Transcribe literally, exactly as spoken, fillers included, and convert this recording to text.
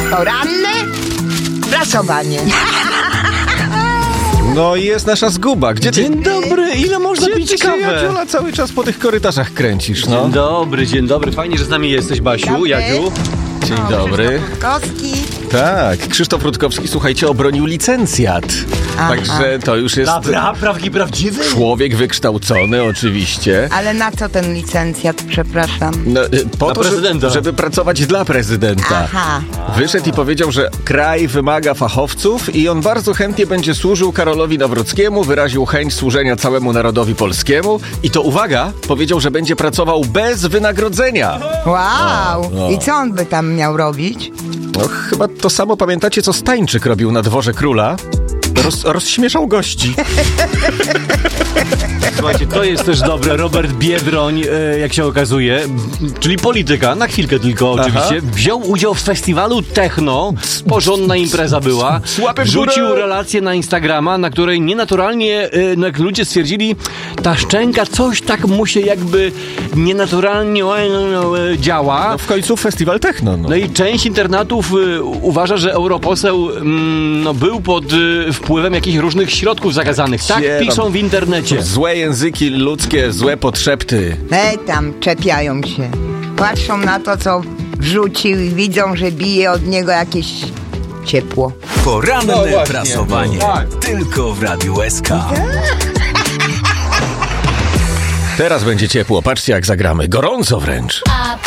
Poranne prasowanie. No i jest nasza zguba. Gdzie ty? Dzień dobry, ile można Gdzie pić ty się, kawę? Jadziola, cały czas po tych korytarzach kręcisz, no? Dzień dobry, dzień dobry. Fajnie, że z nami jesteś, Basiu. Dobry. Jadziu. Dzień dobry. Rutkowski. Tak, Krzysztof Rutkowski, słuchajcie, obronił licencjat. Aha. Także to już jest Dobra, prawki prawdziwy? człowiek wykształcony, oczywiście. Ale na co ten licencjat, przepraszam? No, y, po Dla to, że- prezydenta. żeby pracować dla prezydenta. Aha. Wyszedł i powiedział, że kraj wymaga fachowców i on bardzo chętnie będzie służył Karolowi Nawrockiemu, wyraził chęć służenia całemu narodowi polskiemu i to, uwaga, powiedział, że będzie pracował bez wynagrodzenia. Wow. no. I co on by tam miał robić? No chyba to samo pamiętacie, co Stańczyk robił na dworze króla? Roz, rozśmieszał gości. Słuchajcie, to jest też dobre. Robert Biedroń, e, jak się okazuje, m, czyli polityka, na chwilkę tylko oczywiście, Aha. wziął udział w festiwalu Techno. Porządna impreza była. Łapy w górę! Wrzucił relację na Instagrama, na której nienaturalnie, e, no jak ludzie stwierdzili, ta szczęka coś tak mu się jakby nienaturalnie e, e, działa. No w końcu festiwal techno. No. No i część internatów y, uważa, że europoseł mm, no, był pod y, wpływem jakichś różnych środków zakazanych. Tak Cie, piszą tam- w internecie. Złe języki ludzkie, złe podszepty. E, tam czepiają się. Patrzą na to, co wrzucił i widzą, że bije od niego jakieś ciepło. Poranne No właśnie, prasowanie. no tak. Tylko w Radiu S K. Teraz będzie ciepło, patrzcie jak zagramy. Gorąco wręcz.